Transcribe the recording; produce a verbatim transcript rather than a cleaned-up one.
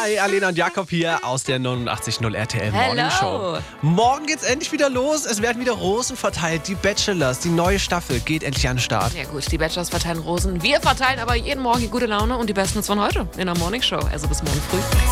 Hi, Alena und Jakob hier aus der neunundachtzig Komma null R T L Hello. Morning Show. Morgen geht's endlich wieder los. Es werden wieder Rosen verteilt. Die Bachelors, die neue Staffel geht endlich an den Start. Ja gut, die Bachelors verteilen Rosen. Wir verteilen aber jeden Morgen die gute Laune und die besten von heute in der Morning Show. Also bis morgen früh.